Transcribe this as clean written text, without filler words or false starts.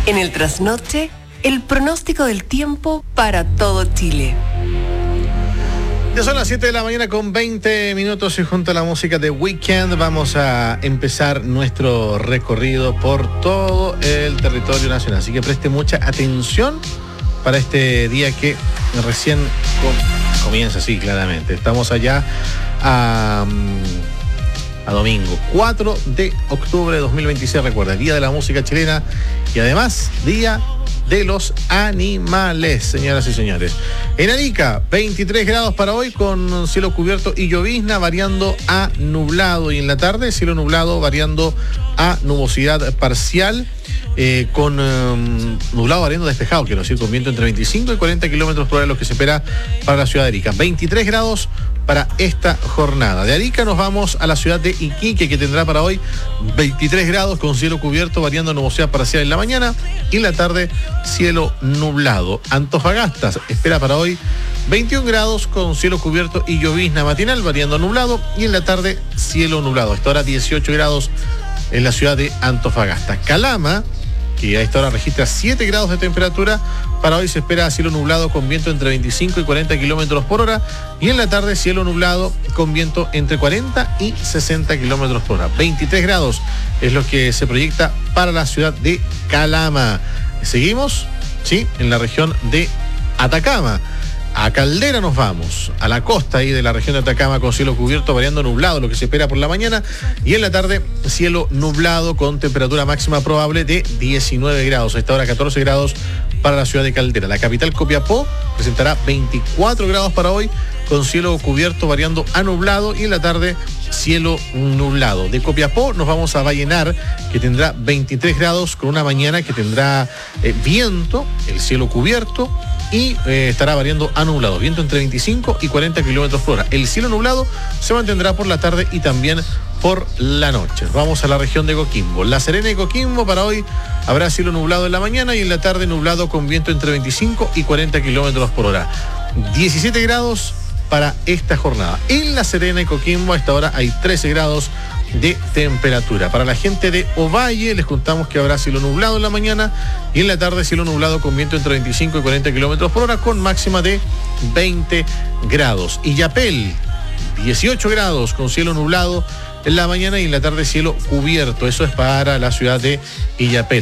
En el trasnoche, el pronóstico del tiempo para todo Chile. Ya son las 7 de la mañana con 20 minutos y junto a la música de Weekend vamos a empezar nuestro recorrido por todo el territorio nacional. Así que preste mucha atención para este día que recién comienza, sí, claramente. Estamos allá a domingo, 4 de octubre de 2026, recuerda, Día de la Música Chilena y además Día de los Animales, señoras y señores. En Arica, 23 grados para hoy con cielo cubierto y llovizna variando a nublado, y en la tarde cielo nublado variando a nubosidad parcial, con nublado variando despejado, quiero decir, con viento entre 25 y 40 kilómetros por hora, lo que se espera para la ciudad de Arica. 23 grados para esta jornada. De Arica nos vamos a la ciudad de Iquique, que tendrá para hoy 23 grados con cielo cubierto variando a nubosidad parcial en la mañana y en la tarde cielo nublado. Antofagasta espera para hoy 21 grados con cielo cubierto y llovizna matinal variando a nublado y en la tarde cielo nublado. A esta hora 18 grados en la ciudad de Antofagasta. Calama, que a esta hora registra 7 grados de temperatura, para hoy se espera cielo nublado con viento entre 25 y 40 kilómetros por hora y en la tarde cielo nublado con viento entre 40 y 60 kilómetros por hora. 23 grados es lo que se proyecta para la ciudad de Calama. Seguimos, sí, en la región de Atacama. A Caldera nos vamos, a la costa ahí de la región de Atacama con cielo cubierto variando nublado, lo que se espera por la mañana, y en la tarde cielo nublado con temperatura máxima probable de 19 grados. A esta hora 14 grados para la ciudad de Caldera. La capital Copiapó presentará 24 grados para hoy con cielo cubierto variando a nublado y en la tarde cielo nublado. De Copiapó nos vamos a Vallenar, que tendrá 23 grados con una mañana que tendrá viento, el cielo cubierto y estará variando a nublado, viento entre 25 y 40 kilómetros por hora. El cielo nublado se mantendrá por la tarde y también por la noche. Vamos a la región de Coquimbo. La Serena y Coquimbo para hoy habrá cielo nublado en la mañana y en la tarde nublado con viento entre 25 y 40 kilómetros por hora. 17 grados para esta jornada. En La Serena y Coquimbo a esta hora hay 13 grados de temperatura. Para la gente de Ovalle les contamos que habrá cielo nublado en la mañana y en la tarde cielo nublado con viento entre 25 y 40 kilómetros por hora con máxima de 20 grados. Illapel, 18 grados con cielo nublado en la mañana y en la tarde cielo cubierto. Eso es para la ciudad de Illapel.